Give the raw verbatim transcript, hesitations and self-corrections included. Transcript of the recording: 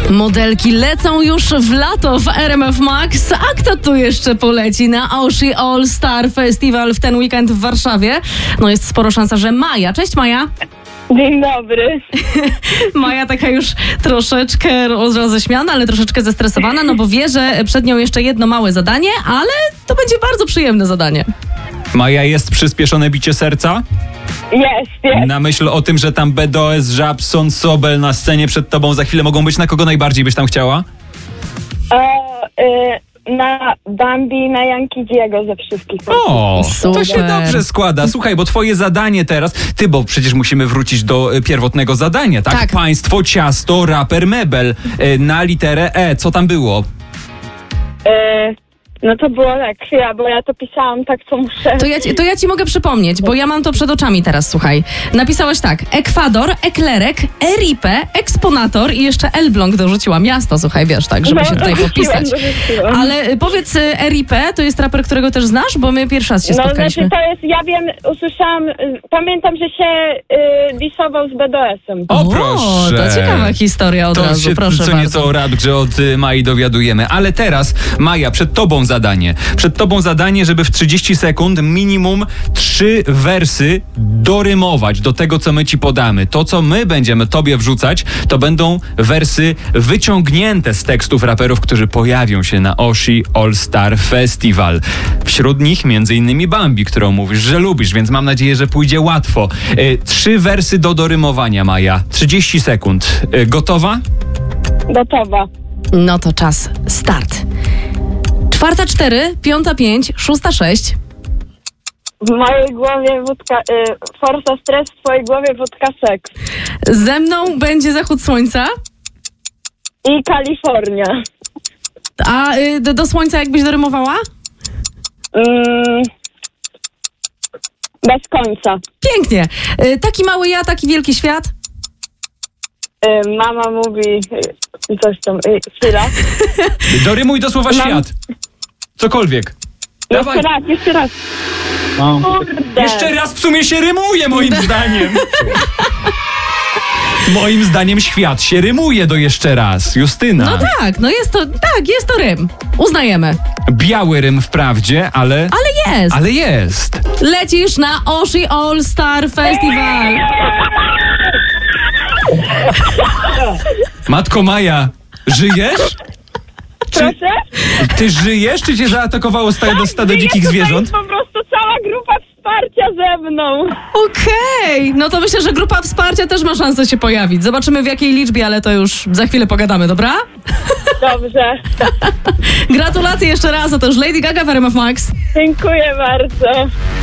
Modelki lecą już w lato w R M F Max. A kto tu jeszcze poleci na Oshi All Star Festival w ten weekend w Warszawie? No jest sporo szansa, że Maja. Cześć Maja. Dzień dobry. Maja taka już troszeczkę roześmiana, ale troszeczkę zestresowana, no bo wie, że przed nią jeszcze jedno małe zadanie, ale to będzie bardzo przyjemne zadanie. Maja, jest przyspieszone bicie serca? Jest, jest. Na myśl o tym, że tam B D O S, Żabson, Sobel na scenie przed tobą za chwilę mogą być. Na kogo najbardziej byś tam chciała? O, y, na Bambi, na Jankiego ze wszystkich. O, to się Super. dobrze składa. Słuchaj, bo twoje zadanie teraz... Ty, bo przecież musimy wrócić do y, pierwotnego zadania, tak? Tak. Państwo, ciasto, raper, mebel. Y, na literę E. Co tam było? Y, no to było tak, chwila, bo ja to pisałam tak, co muszę. To ja, ci, to ja ci mogę przypomnieć, bo ja mam to przed oczami teraz, słuchaj. Napisałaś tak, Ekwador, Eklerek, Eripe, Eksponator i jeszcze Elbląg dorzuciła miasto, słuchaj, wiesz, tak, żeby No, się tutaj dorzuciłam, popisać. dorzuciłam. Ale y, powiedz, y, Eripe to jest raper, którego też znasz, bo my pierwszy raz się No spotkaliśmy. znaczy to jest, ja wiem, usłyszałam, y, pamiętam, że się y, disował z B D O S-em. O, proszę. To ciekawa historia od To razu, się proszę co bardzo. nieco o Radgrze od y, Mai dowiadujemy. Ale teraz, Maja, przed tobą zadanie. Przed tobą zadanie, żeby w trzydzieści sekund minimum trzy wersy dorymować do tego, co my ci podamy. To, co my będziemy tobie wrzucać, to będą wersy wyciągnięte z tekstów raperów, którzy pojawią się na Oshi All Star Festival. Wśród nich między innymi Bambi, którą mówisz, że lubisz, więc mam nadzieję, że pójdzie łatwo. Y, trzy wersy do dorymowania, Maja. trzydzieści sekund. Y, gotowa? Gotowa. No to czas, start. Czwarta cztery, piąta pięć, szósta sześć. W mojej głowie wódka, y, forsa stres, w twojej głowie wódka seks. Ze mną będzie zachód słońca, I Kalifornia. a y, do, do słońca jakbyś dorymowała? Mm, bez końca. Pięknie. Y, taki mały ja, taki wielki świat. Y, mama mówi y, coś tam, y, chwila. Dorymuj do słowa Mam- świat. Cokolwiek. Dawaj. Jeszcze raz, jeszcze raz. Kurde. Jeszcze raz w sumie się rymuje, moim zdaniem. Moim zdaniem świat się rymuje do jeszcze raz. Justyna. No tak, no jest to, tak, jest to rym. Uznajemy. Biały rym wprawdzie, ale... Ale jest. Ale jest. Lecisz na Oshi All Star Festival. Matko Maja, żyjesz? Czy Proszę? ty żyjesz, czy cię zaatakowało stado, stado Żyje dzikich tutaj zwierząt? po prostu cała grupa wsparcia ze mną. Okej, no to myślę, że grupa wsparcia też ma szansę się pojawić. Zobaczymy w jakiej liczbie, ale to już za chwilę pogadamy, dobra? Dobrze. Gratulacje jeszcze raz, a to już Lady Gaga w R M F Max. Dziękuję bardzo.